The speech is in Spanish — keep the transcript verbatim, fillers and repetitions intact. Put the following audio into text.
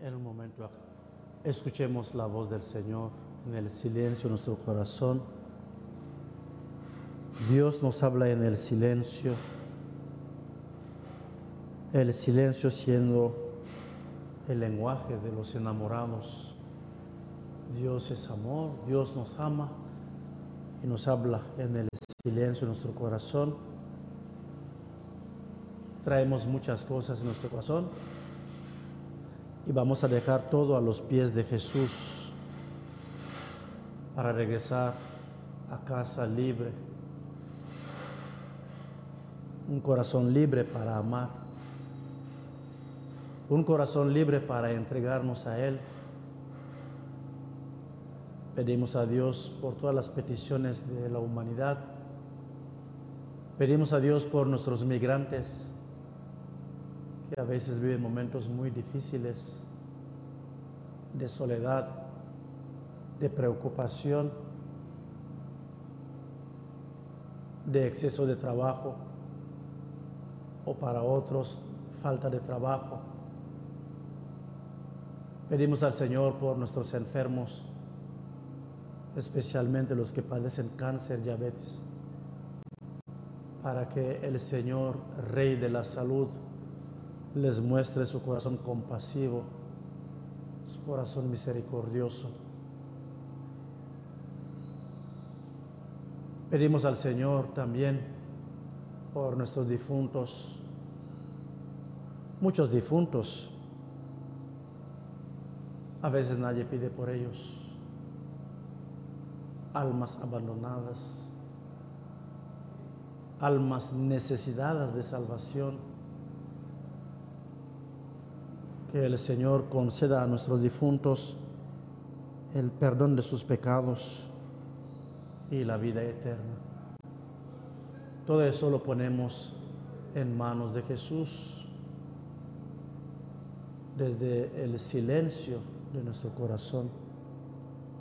En un momento escuchemos la voz del Señor en el silencio de nuestro corazón. Dios nos habla en el silencio, el silencio siendo el lenguaje de los enamorados. Dios es amor, Dios nos ama y nos habla en el silencio de nuestro corazón. Traemos muchas cosas en nuestro corazón y vamos a dejar todo a los pies de Jesús para regresar a casa libre. Un corazón libre para amar. Un corazón libre para entregarnos a Él. Pedimos a Dios por todas las peticiones de la humanidad. Pedimos a Dios por nuestros migrantes que a veces viven momentos muy difíciles de soledad, de preocupación, de exceso de trabajo o para otros falta de trabajo. Pedimos al Señor por nuestros enfermos, especialmente los que padecen cáncer, diabetes, para que el Señor, Rey de la salud, les muestre su corazón compasivo, su corazón misericordioso. Pedimos al Señor también por nuestros difuntos, muchos difuntos. A veces nadie pide por ellos. Almas abandonadas, almas necesitadas de salvación. Que el Señor conceda a nuestros difuntos el perdón de sus pecados y la vida eterna. Todo eso lo ponemos en manos de Jesús, desde el silencio de nuestro corazón.